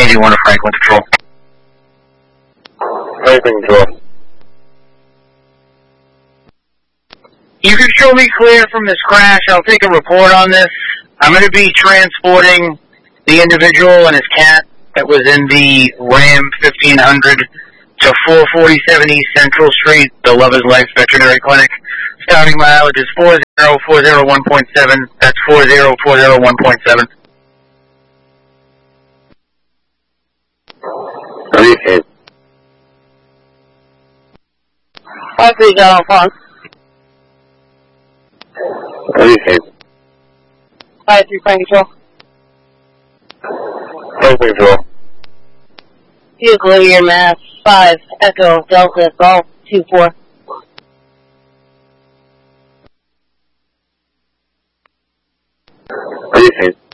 81 to Franklin Control. Franklin Control. You can show me clear from this crash. I'll take a report on this. I'm going to be transporting the individual and his cat that was in the Ram 1500 to 447 East Central Street, the Lover's Life Veterinary Clinic. Starting mileage is 40401.7. That's 40401.7. Okay. 530 Fox. Okay. 53 Frank Control. Franklin Control. Vehicle Year Mass 5 Echo Delta Golf 24. Okay.